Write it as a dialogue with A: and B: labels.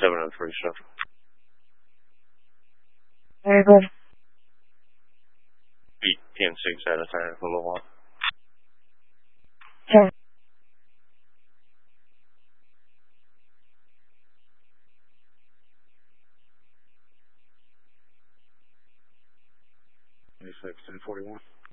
A: 703 Central.
B: Very good.
A: Beat 10-6 out of time for a little while.
B: Sure.
A: Twenty-six 1041.